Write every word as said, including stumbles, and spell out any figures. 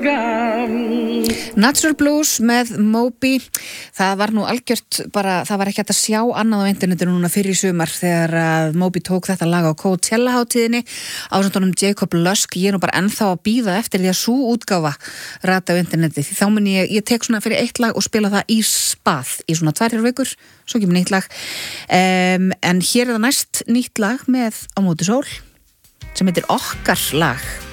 Natural Blues með Moby. Það var nú algjört bara, það var ekki hægt að sjá annað á internetinu núna fyrir í sumar þegar að Moby tók þetta lag á Coachella-hátíðinni ásamt honum Jacob Lusk. Ég er nú bara ennþá að bíða eftir því að sú útgáfa rata á interneti. Því þá mun ég, ég tek svona fyrir eitt lag og spila það í spað í svona tvær vikur, svo kemur nýtt lag. Um, en hér er það næst nýtt lag með Á móti sól sem heitir Okkar lag.